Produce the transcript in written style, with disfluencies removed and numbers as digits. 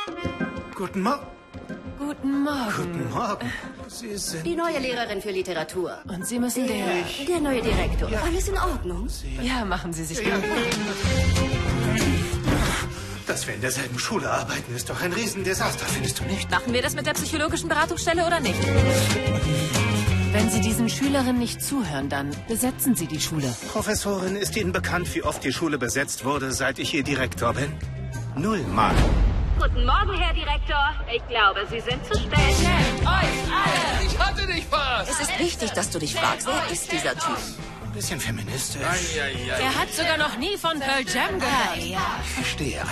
Guten Morgen. Guten Morgen. Guten Morgen. Sie sind... Die neue Lehrerin für Literatur. Und Sie müssen Der neue Direktor. Alles in Ordnung? Ja, machen Sie sich gut. Dass wir in derselben Schule arbeiten, ist doch ein Riesendesaster, findest du nicht? Machen wir das mit der psychologischen Beratungsstelle oder nicht? Wenn Sie diesen Schülerinnen nicht zuhören, dann besetzen Sie die Schule. Professorin, ist Ihnen bekannt, wie oft die Schule besetzt wurde, seit ich ihr Direktor bin? 0 Mal. Guten Morgen, Herr Direktor. Ich glaube, Sie sind zu spät. Euch alle! Ich hatte dich fast! Es ist wichtig, dass du dich fragst, wer ist dieser Typ? Ein bisschen feministisch. Er hat sogar noch nie von Pearl Jam gehört. Ich verstehe.